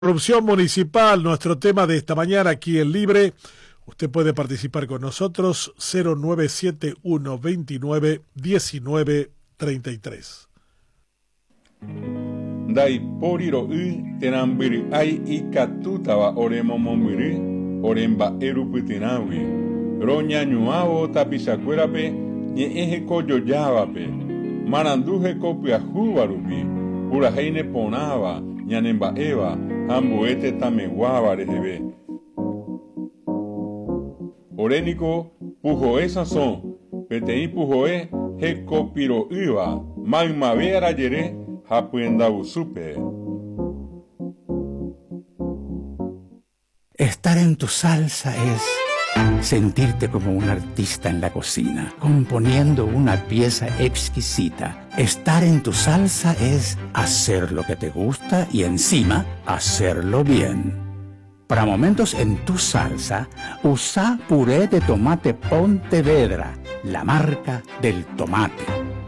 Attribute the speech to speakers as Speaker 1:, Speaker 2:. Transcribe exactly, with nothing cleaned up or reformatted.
Speaker 1: Corrupción municipal, nuestro tema de esta mañana aquí en Libre. Usted puede participar con nosotros, cero nueve siete uno veintinueve diecinueve treinta y tres.
Speaker 2: Dai poriro y tenambiri ai ikatutawa oremomomiri oremba erupitinawi roña ñuao tapisakuerape ñe'eje kojojávape maranduje kopiahuvarupi purahéine porãva ñanemba'éva hambuete tameguáva reheve oréniko puhoe sasõ peteĩ puhoe hekopiro'ýva maymave arajere ha pyendavusúpe.
Speaker 3: Estar en tu salsa es sentirte como un artista en la cocina, componiendo una pieza exquisita. Estar en tu salsa es hacer lo que te gusta y encima hacerlo bien. Para momentos en tu salsa, usa puré de tomate Pontevedra, la marca del tomate.